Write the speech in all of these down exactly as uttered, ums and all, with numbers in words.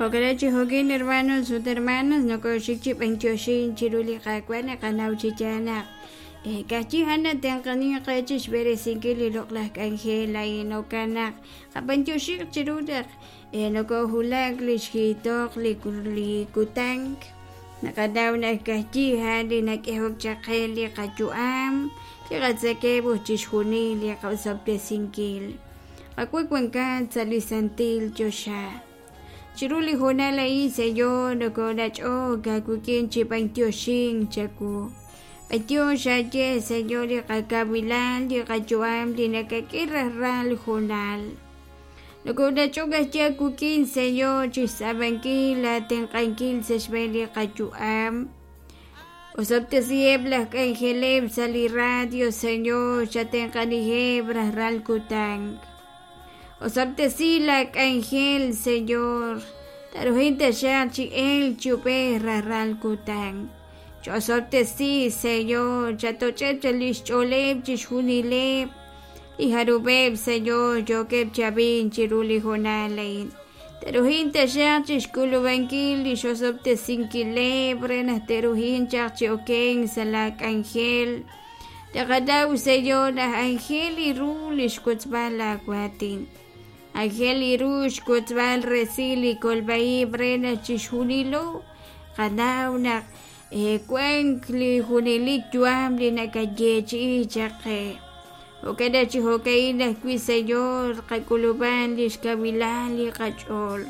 Okarachi hokin hermanos, sus hermanos, no koshikchi penchoshin chiruli kakwana kanauchichana. Eh, kachi hana tenkani kachish bere sinkili loklak angela inokanak. Kapanchoshik chirudak. Eh, no kohulak lishkitok likuli kutank. Nakadaw na kachi hali nakihok chakeli kachuam. Kikatsakebo chishunili kausapte sinkil. Kakwekwenkan salisantil chosha. Chiruli honala ise yo no konacho kakukin chipantioshin chaku. Patio shaye señor kakabilan di kachuam di nakakiraral honal. No konacho gacha kukin señor chisabankila tenkankil seshbeli kachuam. Osapte sieblas kanjeleb sali radio señor chatenkanihebras ral kutang. Osapte silak ángel, Señor, tarujinte shachi el chupe raral kutang. Chosapte si, Señor, chatoche lish choleb chishunileb. Y harubeb, Señor, yokeb chabin chiruli honalain. Tarujinte shachi shkulubankil y chosapte sinkileb, renas terujin chachi oken salak ángel. Takadaw, Señor, na ángel y rulish kutzbala kwatin. Ángel irush kutzbal resili kolbai brena chishunilo kanauna eh kwenkli hunilik juamli nakayechi chaqe okada chihokaina kwi señor kakuluban lish kabilali kachol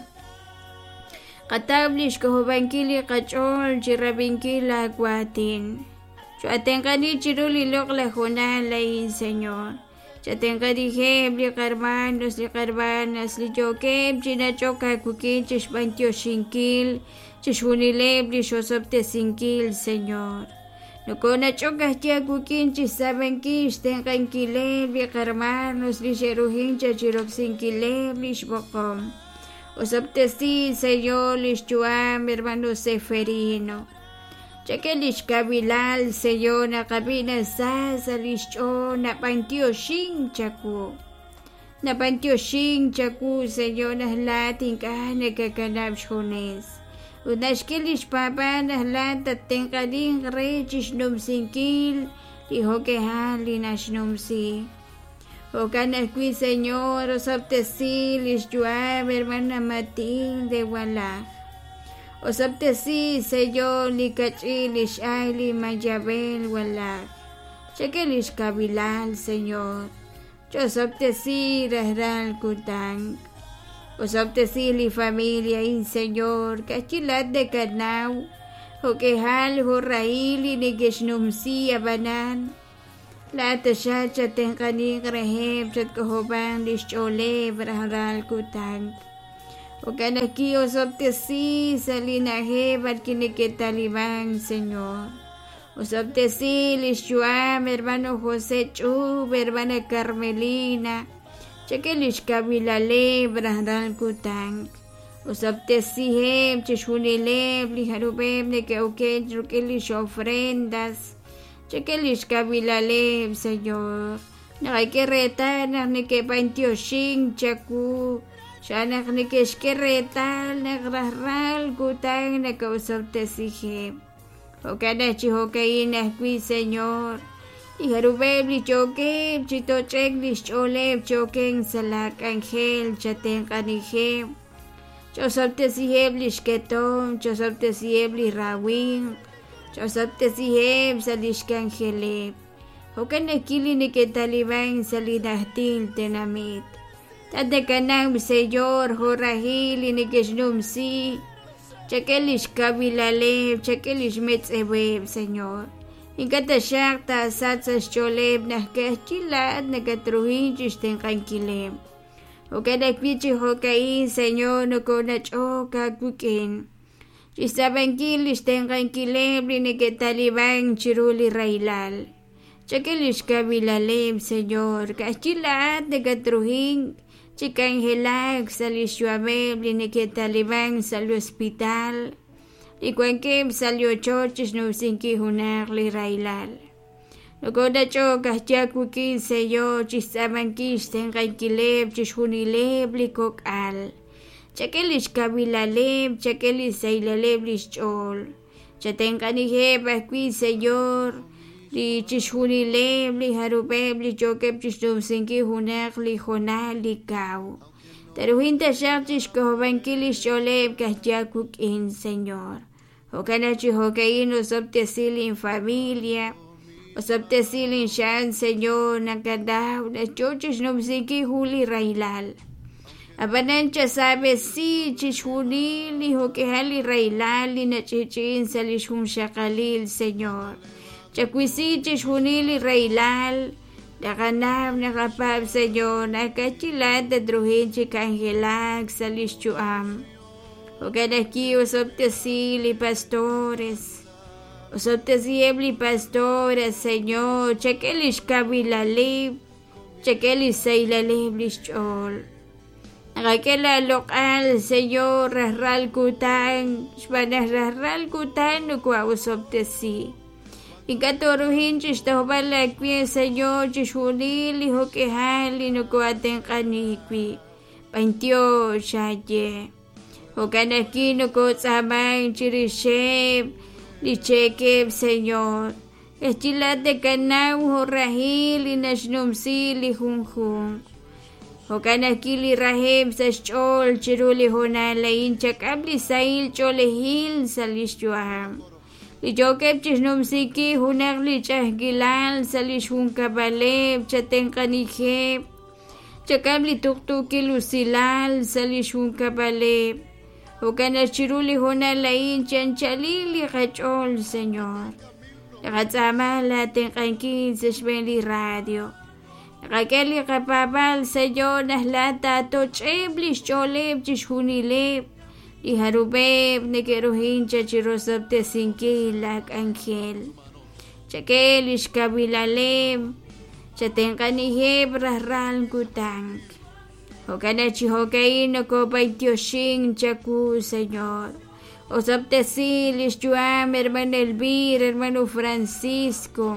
katablish kohobankili kachol chirabinkila kwatin chuatenkani chiruli lokla honala in señor. Chatenga dije, li carmanos, li carbanas, li jokem, china choca kukin, chishpantio shinkil, chishunileb, li shosopte sinkil, señor. No kona choca tia kukin, chisabankish, tenkankileb, li carmanos, li sheruhin, chachirok sinkileb, li shbokom. Osopte si, señor, li chuam, hermano Seferino. Chakelish kabilal seyo na kabina sasa lisho na pantio shing chaku. Na pantio shing chaku seyo na lating kahane kakanab shones. Unashkelish papa na lata tengkaling rechish num sinkil. Lihoke hali nash num si. Okana kui señor osapte si lish juab hermana Matilde wala. Osapte si seyo likachilish ayli mayabel walak. Chakelish kabilal señor. Chosapte si rahral kutang. Osapte si li familia in señor. Kachilat de kanaw. Hokehal horaili ni geshnumsi abanan. Lata siya chatenkaning raheb chat kahoban lish chole rahral kutang. Okanaki osapte si salinaje barkiniketaliban, Señor. Osapte si lishuam, hermano José Chub, hermana Carmelina. Chakelish kabilale brahdal kutang. Osapte si hem chishunileb liharubeb nekeuken chukelish ofrendas. Chakelish kabilale, Señor. Nakakereta naknikepantio shing chaku. Shanak nikeshkeretal nagrahral kutang nakausapte sige. Okana chihokaina kwi señor. Iharubeb li chokeb chitochek li choleb choken salak angel chaten kanije. Chosapte siheb li shketom, chosapte siheb li rawin. Chosapte siheb salishkangeleb. Okana kili niketaliban salidahtil tenamit. Tade kanang señor horahili ni keshnum si. Chakelish kabilale, chakelish metzebeb, señor. Inkata shakta satsas choleb na kachilad na katruhin chisten kankileb. Okada kwichi hokain, señor, no konachoka kukin. Chisabankilish ten kankileb ni ketaliban chiruli railal. Chakelish kabilale, señor, kachilad na katruhin. Chikangelag sa lishuameb liniketaliban sa hospital. Ikuankem sa liochochis no sinki hunar li railal. Nokoda cho kahtia kukin seyo chisabankish tenkankileb chishunileb likok al. chakelish kabilaleb, chakelish sailaleb lish chol. Chatenkaniheb akwi Señor, li chishunileb, li harubeb, li chokeb chishnumsinki hunak li honal li kau. Taruhinta shak chishkohobanki li sholeb kahjakuk in Señor. Hokanachi hokain osoptesil in familia, osoptesil in shan Señor, nakadaw, na chochishnumsinki huli railal. Abanancha sabe si chichunili hokehali railali na chichin salishun shakalil Señor. Chakwisi chichunili railal naganab nakapab Señor nakachilat de druhin chikangelag salishuam. Hokanaki osoptesili pastores. Osoptesiebli pastores Señor. Chakelish kabilalib. Chakelish sailalib lishchol. Aquela local Señor rasral kutan, shbanas rasral kutan no kuawsoptesi. Y katoruhin chistobala kwi Señor chishunili hokehali no kuatenkanikwi. Pantio shaye. Hokanaki no kotsaman chirisheb, lichekeb Señor. Estilat de canau horrahil y nashnumsili junjun. Hokanakili raheb sa chol chiruli honala incha kabli sail chole hil salishjuaham. Li jokeb chishnum siki hunak li chahgilal salishun kabaleb chatenkaniheb. Chakabli tuktuki lusilal salishun kabaleb. Hokanachiruli honala incha anchalili kachol Señor. Lagatzamala tenkankin sa shbeli radio. Rakeli kapabal Señor naslata tocheblish choleb chishunileb y harubeb nekeruhin chachirosop tesinkilak angel. Chakelish kabilaleb chatenkaniheb rahral kutank. Hokanachi hokaino ko baitioshin chaku Señor. Osop tesilish juam hermano Elvira, hermano Francisco.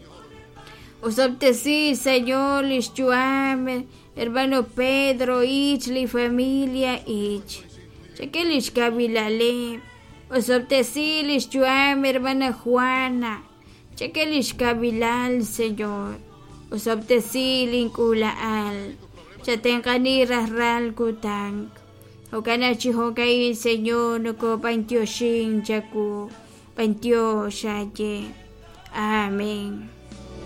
Osoptesi, Señor, lishchuame, hermano Pedro, ich, li familia, ich. Chakelish kabilale. Osoptesi, lishchuame, hermana Juana. Chakelish kabilal, Señor. Osoptesi, linkulaal. Chatenkani rahral kutank. Hokanachi hokai, Señor, no ko pantio shin chaku. Pantio shaye. Amén.